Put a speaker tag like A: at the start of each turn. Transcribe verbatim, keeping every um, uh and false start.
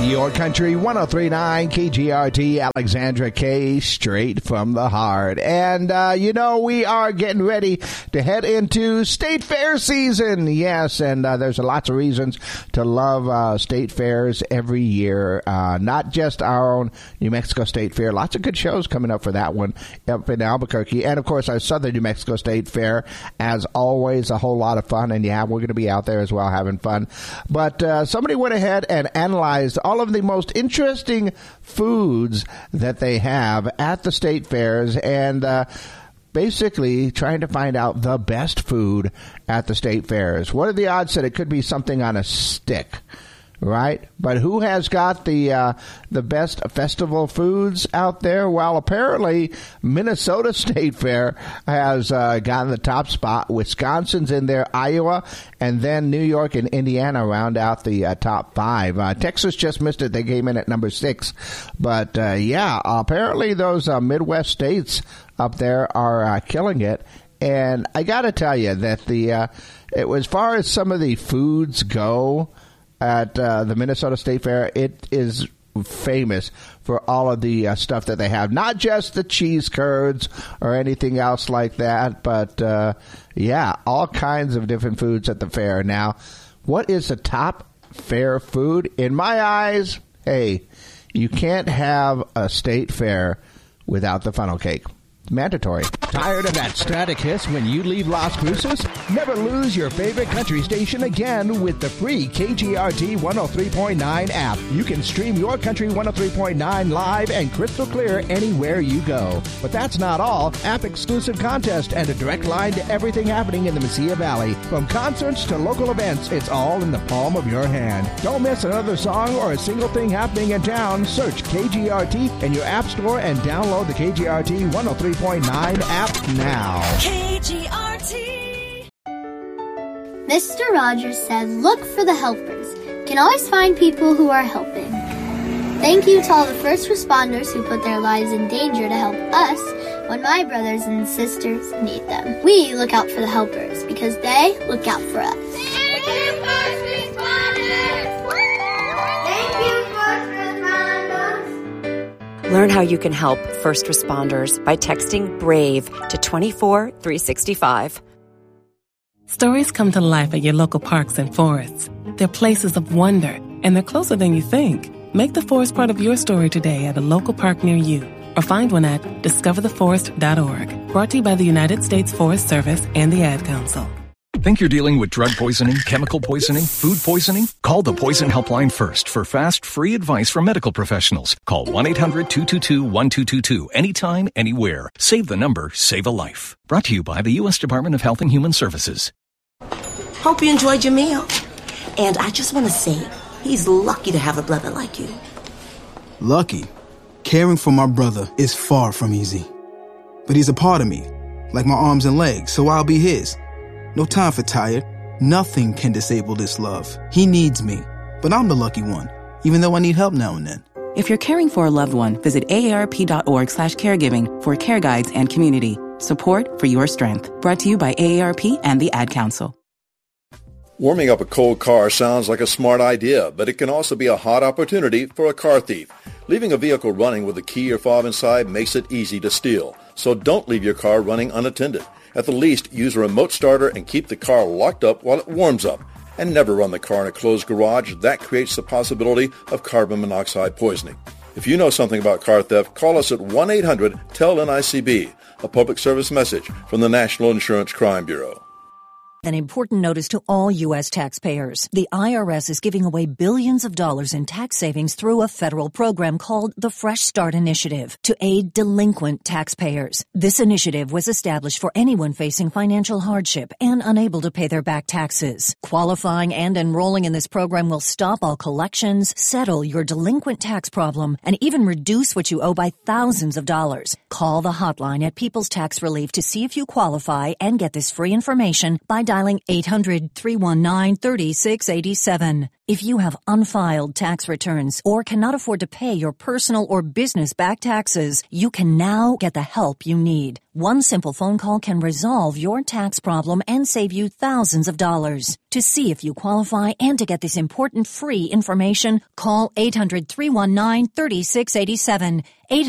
A: Your Country one oh three point nine K G R T, Alexandra K, straight from the heart. And, uh, you know, we are getting ready to head into State Fair season. Yes, and uh, there's lots of reasons to love uh, State Fairs every year. Uh, not just our own New Mexico State Fair. Lots of good shows coming up for that one up in Albuquerque. And, of course, our Southern New Mexico State Fair, as always, a whole lot of fun. And, yeah, we're going to be out there as well having fun. But uh, somebody went ahead and analyzed all of the most interesting foods that they have at the state fairs and uh, basically trying to find out the best food at the state fairs. What are the odds that it could be something on a stick? Right? But who has got the uh, the best festival foods out there? Well, apparently Minnesota State Fair has uh, gotten the top spot. Wisconsin's in there, Iowa, and then New York and Indiana round out the uh, top five. Uh, Texas just missed it. They came in at number six. But, uh, yeah, apparently those uh, Midwest states up there are uh, killing it. And I got to tell you that the uh, it, as far as some of the foods go, at uh, the Minnesota State Fair, it is famous for all of the uh, stuff that they have. Not just the cheese curds or anything else like that, but, uh, yeah, all kinds of different foods at the fair. Now, what is the top fair food? In my eyes, hey, you can't have a state fair without the funnel cake. Mandatory. Tired of that static hiss when you leave Las Cruces? Never lose your favorite country station again with the free K G R T one oh three point nine app. You can stream your Country one oh three point nine live and crystal clear anywhere you go. But that's not all. App-exclusive contest and a direct line to everything happening in the Mesilla Valley. From concerts to local events, it's all in the palm of your hand. Don't miss another song or a single thing happening in town. Search K G R T in your app store and download the K G R T one oh three point nine app now.
B: K G R T.
C: Mister Rogers said, look for the helpers. Can always find people who are helping. Thank you to all the first responders who put their lives in danger to help us when my brothers and sisters need them. We look out for the helpers because they look out for us.
D: Thank you, first responders! Thank you, first responders!
B: Learn how you can help first responders by texting BRAVE to two four three six five.
E: Stories come to life at your local parks and forests. They're places of wonder, and they're closer than you think. Make the forest part of your story today at a local park near you, or find one at discover the forest dot org. Brought to you by the United States Forest Service and the Ad Council.
F: Think you're dealing with drug poisoning, chemical poisoning, food poisoning? Call the Poison Helpline first for fast, free advice from medical professionals. Call one eight hundred two two two one two two two anytime, anywhere. Save the number, save a life. Brought to you by the U S Department of Health and Human Services.
G: Hope you enjoyed your meal. And I just want to say, he's lucky to have a brother like you.
H: Lucky? Caring for my brother is far from easy. But he's a part of me, like my arms and legs, so I'll be his. No time for tired. Nothing can disable this love. He needs me, but I'm the lucky one, even though I need help now and then.
I: If you're caring for a loved one, visit A A R P dot org slash caregiving for care guides and community. Support for your strength. Brought to you by A A R P and the Ad Council.
J: Warming up a cold car sounds like a smart idea, but it can also be a hot opportunity for a car thief. Leaving a vehicle running with a key or fob inside makes it easy to steal. So don't leave your car running unattended. At the least, use a remote starter and keep the car locked up while it warms up. And never run the car in a closed garage. That creates the possibility of carbon monoxide poisoning. If you know something about car theft, call us at one eight hundred T E L N I C B, a public service message from the National Insurance Crime Bureau.
K: An important notice to all U S taxpayers. The I R S is giving away billions of dollars in tax savings through a federal program called the Fresh Start Initiative to aid delinquent taxpayers. This initiative was established for anyone facing financial hardship and unable to pay their back taxes. Qualifying and enrolling in this program will stop all collections, settle your delinquent tax problem, and even reduce what you owe by thousands of dollars. Call the hotline at People's Tax Relief to see if you qualify and get this free information by dialing eight hundred, three one nine, three six eight seven. If you have unfiled tax returns or cannot afford to pay your personal or business back taxes, you can now get the help you need. One simple phone call can resolve your tax problem and save you thousands of dollars. To see if you qualify and to get this important free information, call eight hundred, three one nine, three six eight seven.